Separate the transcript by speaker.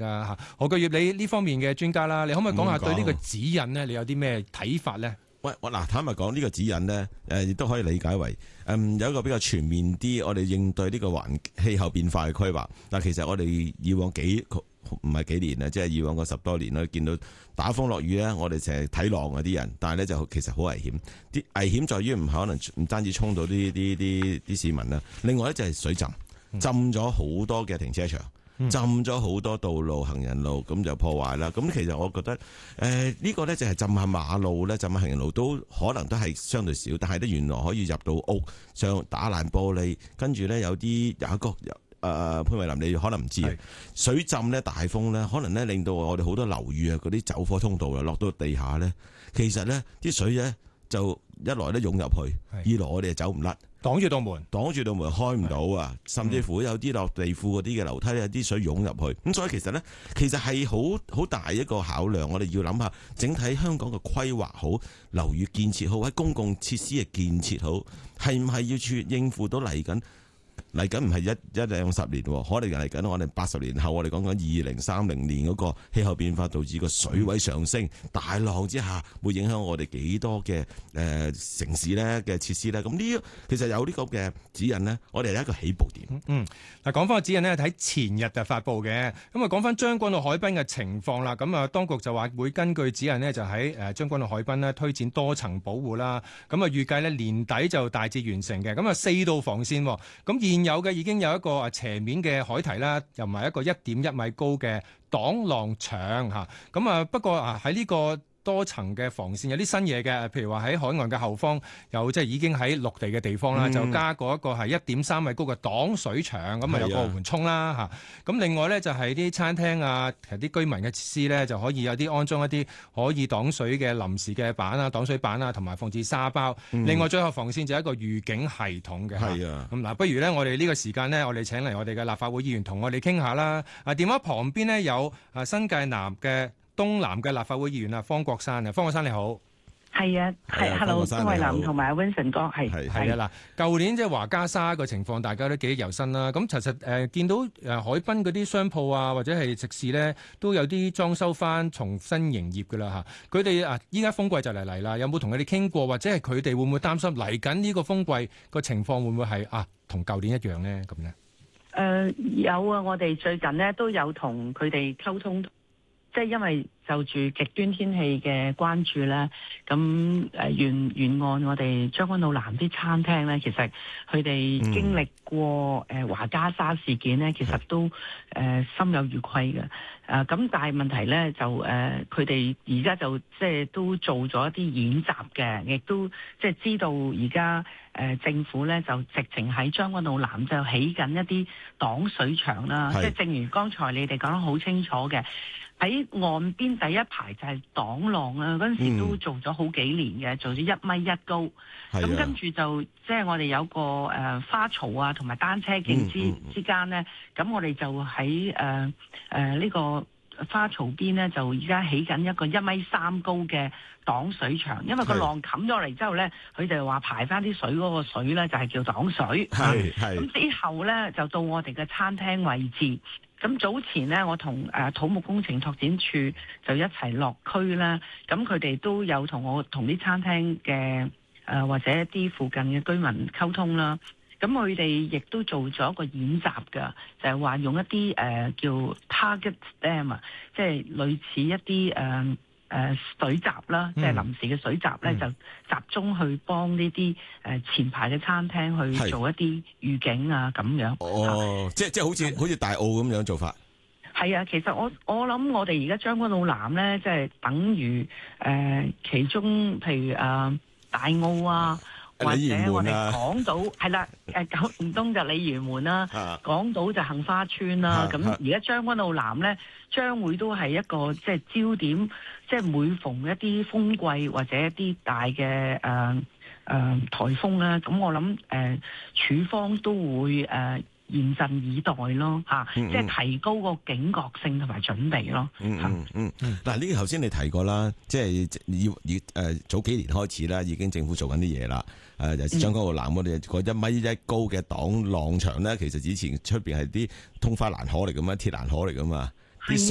Speaker 1: 㗎嚇。何巨業，你呢方面嘅專家啦，你可唔可以講下對呢個指引呢？你有啲咩睇法呢？
Speaker 2: 嗱，坦白講，呢個指引呢，亦都可以理解為有一個比較全面啲，我哋應對呢個氣候變化嘅規劃。但其實我哋以往唔係幾年啦，即係以往個10多年啦，見到打風落雨咧，我哋成日睇浪嗰啲人，但係咧就其實好危險。啲危險在於可能唔單止衝到啲市民啦，另外咧就係水浸咗好多嘅停車場。浸咗好多道路、行人路，咁就破壞啦。咁其實我覺得，呢個咧就係浸下馬路咧，浸下行人路都可能都係相對少，但係咧原來可以入到屋，上打爛玻璃，跟住咧有一個潘慧琳，你可能唔知，水浸咧、大風咧，可能咧令到我哋好多樓宇啊，嗰啲走火通道啊，落到地下咧，其實咧啲水咧就一來咧湧入去，二來我哋就走唔甩。擋住道門開唔到啊！甚至乎有啲落地庫嗰啲嘅樓梯有啲水湧入去，咁所以其實咧，係好大一個考量。我哋要諗下整體香港嘅規劃好，樓宇建設好，喺公共設施嘅建設好，係唔係要應付到嚟緊唔係一兩十年，可能嚟緊我哋80年後，我哋講緊2030年嗰個氣候變化導致個水位上升，大浪之下會影響我哋幾多嘅城市咧嘅設施咧？咁呢其實有呢個嘅指引呢，我哋係一個起步點。
Speaker 1: 嗱，講翻個指引呢，喺前日就發布嘅。咁啊，講翻將軍澳海濱嘅情況啦。咁啊，當局就話會根據指引呢，就喺將軍澳海濱呢推展多層保護啦。咁啊，預計呢年底就大致完成嘅。咁啊，4道防線。咁現有嘅已經有一個斜面嘅海堤啦，又唔係一個1.1米高嘅擋浪牆嚇。咁啊，不過喺呢個多層嘅防線有啲新嘢嘅，譬如話喺海岸嘅後方有即係已經喺陸地嘅地方啦，就加過一個係1.3米高嘅擋水牆，咁啊有個緩衝啦嚇。咁另外咧就係啲餐廳啊，其實啲居民嘅設施咧就可以有啲安裝一啲可以擋水嘅臨時嘅板啊、擋水板啊，同埋放置沙包。另外最後防線就係一個預警系統嘅。係啊。咁嗱，不如咧我哋呢個時間咧，我哋請嚟我哋嘅立法會議員同我哋傾下啦。電話旁邊呢，有新界南嘅東南嘅立法會議員方國珊啊，方國珊你好。
Speaker 3: 係啊，係 ，Hello， 潘慧琳同埋 Vincent 哥，係
Speaker 1: 啊嗱，舊年即係華家沙個情況，大家都記憶猶新啦。咁其實見到海濱嗰啲商鋪啊，或者係食肆咧，都有啲裝修翻，重新營業噶啦嚇。佢哋依家風季就嚟啦，有冇同佢哋傾過，或者係佢哋會唔會擔心嚟緊呢個風季個情況會唔會係同舊年一樣咧？咁咧？
Speaker 3: 有啊，我哋最近呢都有同佢哋溝通。即係因為就住極端天氣嘅關注咧，咁沿岸我哋將軍澳南啲餐廳咧，其實佢哋經歷過華家沙事件咧，其實都心有餘悸嘅。咁但係問題咧就佢哋而家就即係都做咗一啲演習嘅，亦都即係知道而家政府咧就直情喺將軍澳南就起緊一啲擋水牆啦。即係正如剛才你哋講得好清楚嘅。喺岸邊第一排就係擋浪啊！嗰陣時都做咗好幾年嘅，做咗1米1高。咁跟住就即係我哋有個花槽啊，同埋單車徑之間咧，咁我哋就喺呢個花槽邊咧，就而家起緊一個1.3米高嘅擋水牆。因為個浪冚咗嚟之後咧，佢就話排翻啲水嗰個水咧，就係叫擋水。咁之後咧，就到我哋嘅餐廳位置。咁早前咧，我同土木工程拓展處就一齊落區啦。咁佢哋都有同啲餐廳嘅或者一啲附近嘅居民溝通啦。咁佢哋亦都做咗一個演習㗎，就係話用一啲叫 target dam 啊，即係類似一啲水閘啦，即係臨時嘅水閘咧，就集中去幫呢啲前排嘅餐廳去做一啲預警啊咁樣。
Speaker 2: 即係好似大澳咁樣做法。係
Speaker 3: 啊，其實我諗我哋而家將軍澳南咧，即係等於其中譬如大澳啊。或者我哋港島係啦，九龍東就鯉魚門啦，港島就杏花村啦。咁而家將軍澳南咧，將會都係一個即係焦點，即係每逢一啲風季或者一啲大嘅颱風啦，咁我諗處方都會嚴陣以待咯，即係提高個警覺性同埋準備咯。
Speaker 2: 嗱，呢個頭先你提過啦，即係早幾年開始啦，已經政府做緊啲嘢啦。尤其將軍澳南我哋個1.1米高嘅擋浪牆咧，其實以前出邊係啲通花欄河嚟噶嘛，鐵欄河嚟噶嘛，啲